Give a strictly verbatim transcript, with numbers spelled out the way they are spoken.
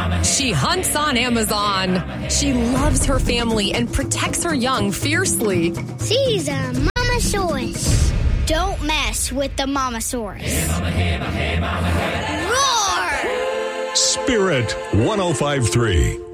She hunts on Amazon. She loves her family and protects her young fiercely. She's a Mamasaurus. Don't mess with the Mamasaurus. Roar! Spirit one oh five point three.